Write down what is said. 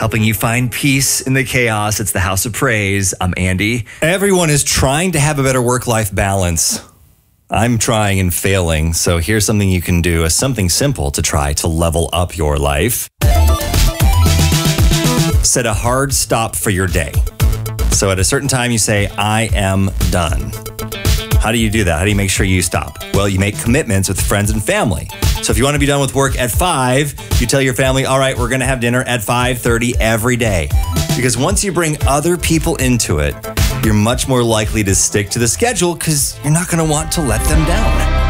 helping you find peace in the chaos. It's the House of Praise. I'm Andy. Everyone is trying to have a better work-life balance. I'm trying and failing, so here's something you can do, something simple to try to level up your life. Set a hard stop for your day. So at a certain time you say, I am done. How do you do that? How do you make sure you stop? Well, you make commitments with friends and family. So if you want to be done with work at 5, you tell your family, all right, we're going to have dinner at 5:30 every day. Because once you bring other people into it, you're much more likely to stick to the schedule because you're not going to want to let them down.